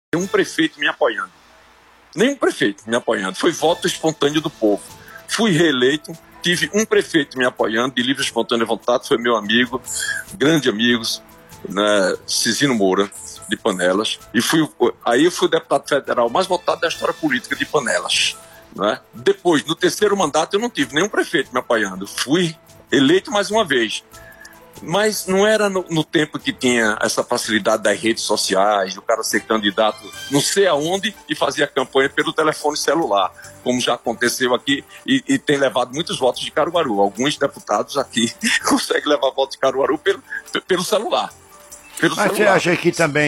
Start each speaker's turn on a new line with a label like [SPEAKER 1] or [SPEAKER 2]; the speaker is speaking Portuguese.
[SPEAKER 1] um prefeito me apoiando. Nenhum prefeito me apoiando. Foi voto espontâneo do povo. Fui reeleito, tive um prefeito me apoiando, de livre e espontânea vontade, foi meu amigo, grande amigo, né, Cizino Moura, de Panelas. Aí eu fui o deputado federal mais votado da história política de Panelas. Né? Depois, no terceiro mandato, eu não tive nenhum prefeito me apoiando. Fui eleito mais uma vez. Mas não era no tempo que tinha essa facilidade das redes sociais, o cara ser candidato não sei aonde e fazia campanha pelo telefone celular, como já aconteceu aqui e tem levado muitos votos de Caruaru. Alguns deputados aqui conseguem levar votos de Caruaru pelo celular.
[SPEAKER 2] Mas você acha que também